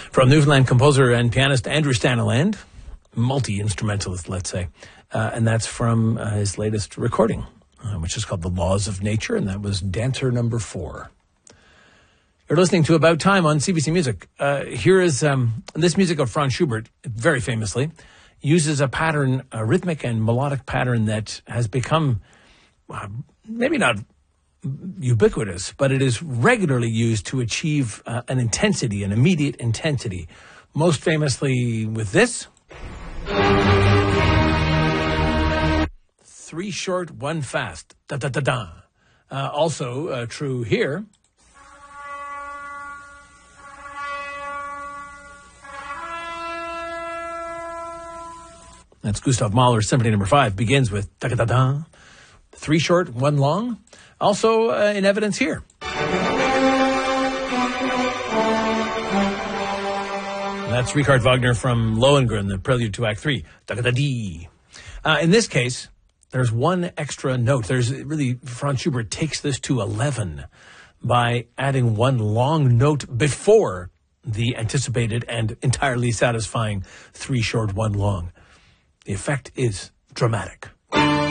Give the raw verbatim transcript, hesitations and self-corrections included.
From Newfoundland composer and pianist Andrew Staniland, multi-instrumentalist, let's say. Uh, and that's from uh, his latest recording, uh, which is called The Laws of Nature, and that was Dancer Number Four. You're listening to About Time on C B C Music. Uh, here is um, this music of Franz Schubert, very famously, uses a pattern, a rhythmic and melodic pattern that has become uh, maybe not ubiquitous, but it is regularly used to achieve uh, an intensity, an immediate intensity. Most famously with this. Three short, one fast. Da-da-da-da. Uh, also uh, true here. That's Gustav Mahler's Symphony Number Five. Begins with da-da-da-da. Three short, one long. Also uh, in evidence here. That's Richard Wagner from Lohengrin, the Prelude to Act Three. Da-da-da-dee. Uh, in this case, there's one extra note. There's really, Franz Schubert takes this to eleven by adding one long note before the anticipated and entirely satisfying three short, one long. The effect is dramatic.